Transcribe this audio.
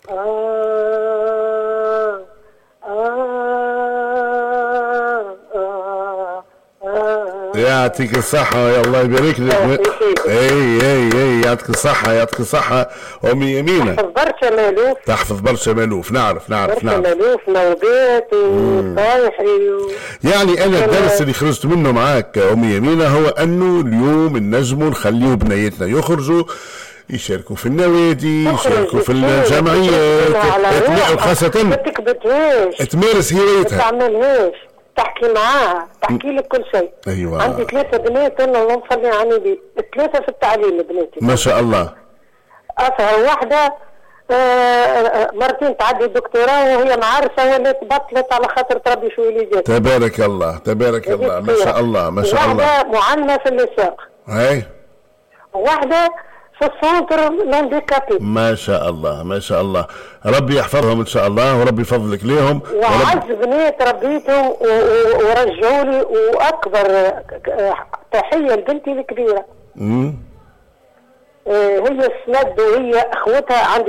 يعطيك الصحة يا الله يبارك لك. اي يعطيك الصحة يعطيك الصحة أمي يمينة. تحفظ برشا مالوف. تحفظ برشا مالوف. نعرف برشا مالوف نوبات وطايحي يعني أنا الدرس اللي خرجت منه معاك أمي يمينة هو أنه اليوم النجموا نخليه بنيتنا يخرجوا يشاركوا في النوادي، يشاركوا في الجمعيات، وخاصة ما تكبتهاش، تمارس هوايتها، ما تعملهاش، تحكي معاها، تحكي لك كل شيء. ايوه. عندي 3 بنات انا اللهم صل على النبي، 3 في التعليم بناتي ما شاء الله. اصغر واحده مرتين تعدي الدكتوراه وهي معرسه ولات بطلت على خاطر تربي شويه ليجات. تبارك الله تبارك الله ما شاء الله ما شاء الله. واحده معلمه في النساء. اي. واحده في السونتر لانديكابي. ما شاء الله ما شاء الله. ربي يحفظهم ان شاء الله وربي يفضلك ليهم. وعز بنات ربيتهم ورجعوا لي، واكبر تحيه لبنتي الكبيره. هي السند وهي اخوتها عندي